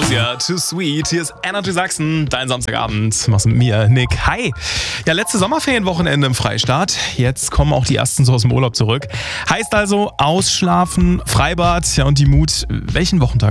Ja, Too Sweet. Hier ist Energy Sachsen, dein Samstagabend. Mach's mit mir, Nick. Hi. Ja, letzte Sommerferienwochenende im Freistaat. Jetzt kommen auch die ersten so aus dem Urlaub zurück. Heißt also Ausschlafen, Freibad, ja und die Mut. Welchen Wochentag